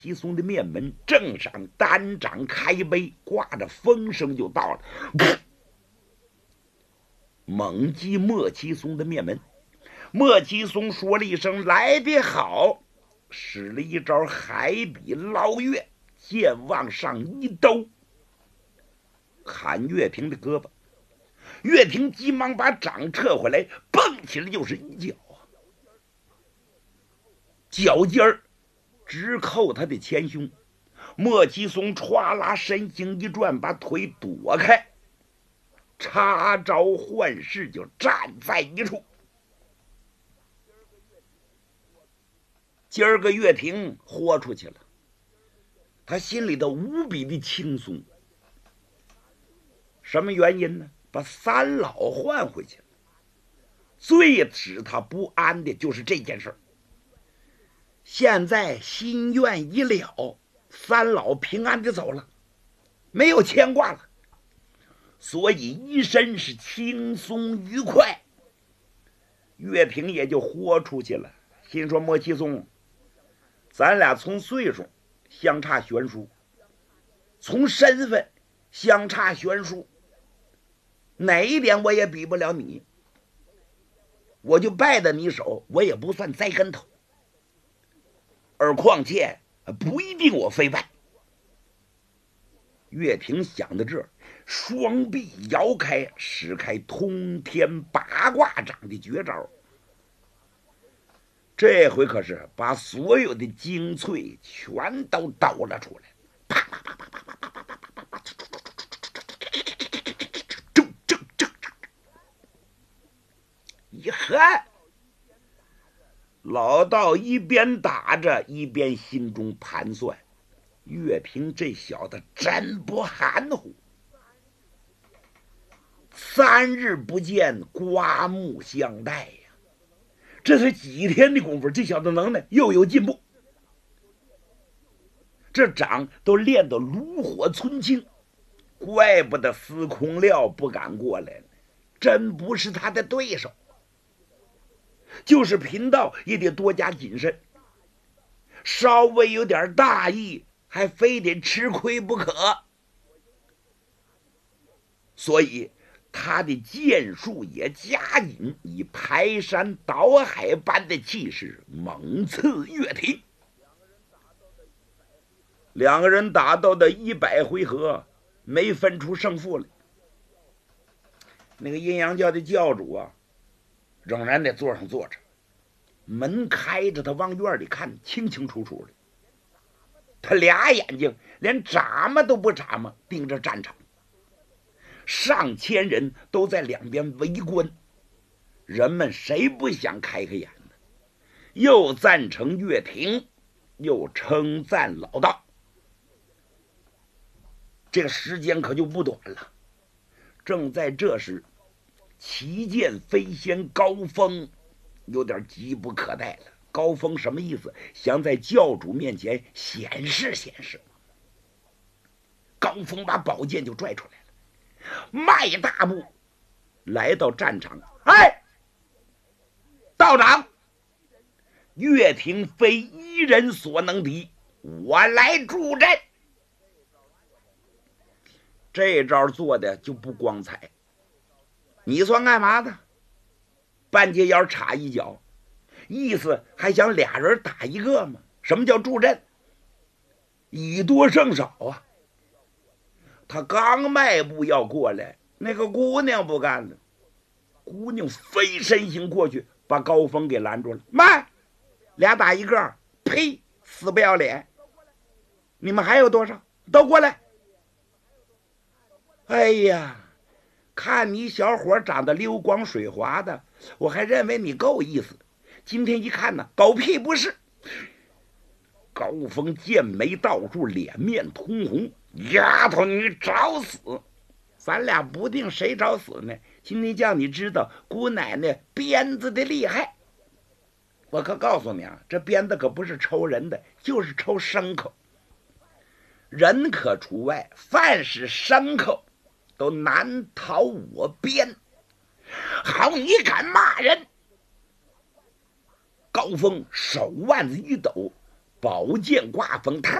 姬松的面门正上单掌开杯，挂着风声就到了，猛击莫七松的面门。莫七松说了一声来得好，使了一招海笔捞月，剑往上一兜，砍岳霆的胳膊。岳霆急忙把掌撤回来，蹦起来就是一脚脚尖儿直扣他的前胸。莫七松歘啦身形一转，把腿躲开，插招换式就站在一处。今儿个岳霆豁出去了，他心里头无比的轻松。什么原因呢？把三老换回去了。最使他不安的就是这件事。现在心愿已了，三老平安的走了，没有牵挂了，所以一身是轻松愉快。岳霆也就豁出去了，心说莫七松，咱俩从岁数相差悬殊，从身份相差悬殊，哪一点我也比不了你，我就拜在你手，我也不算栽跟头。而况且不一定我非败。岳霆想到这儿，双臂摇开，使开通天八卦掌的绝招。这回可是把所有的精粹全都抖了出来，啪啪啪啪啪啪啪啪啪啪啪，一喊，老道一边打着一边心中盘算，岳霆这小子真不含糊，3日不见，刮目相待呀！这才几天的功夫，这小子能耐又有进步，这掌都练得炉火纯青，怪不得司空廖不敢过来，真不是他的对手。就是贫道也得多加谨慎，稍微有点大意，还非得吃亏不可。所以他的剑术也加紧，以排山倒海般的气势猛刺岳霆。两个人打斗的100回合，没分出胜负来。那个阴阳教的教主啊，仍然在座上坐着，门开着，他往院里看，清清楚楚的。他俩眼睛连眨巴都不眨巴，盯着战场。上千人都在两边围观，人们谁不想开开眼呢？又赞成岳霆，又称赞老道。这个时间可就不短了。正在这时，旗舰飞仙高峰有点急不可待了。高峰什么意思？想在教主面前显示显示。高峰把宝剑就拽出来了，迈大步来到战场。哎，道长，岳霆非一人所能敌，我来助阵。这招做的就不光彩，你算干嘛的？半截腰插一脚，意思还想俩人打一个吗？什么叫助阵？以多胜少啊！他刚迈步要过来，那个姑娘不干了，姑娘飞身行过去，把高峰给拦住了。慢，俩打一个，呸，死不要脸！你们还有多少？都过来！哎呀，看你小伙长得溜光水滑的，我还认为你够意思。今天一看呢，狗屁不是！高峰剑眉倒竖，脸面通红。丫头，你找死！咱俩不定谁找死呢。今天叫你知道姑奶奶鞭子的厉害。我可告诉你啊，这鞭子可不是抽人的，就是抽牲口。人可除外，凡是牲口都难逃我鞭。好，你敢骂人！高峰手腕子一抖， 宝剑刮风，